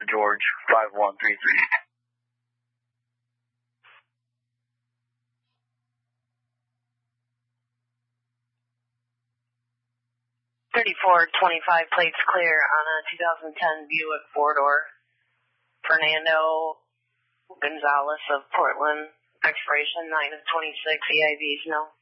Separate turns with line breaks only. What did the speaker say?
George 5133.
3425 plates clear on a 2010 Buick four-door. Fernando Gonzalez of Portland. Expiration 9 of 26. EIVs no.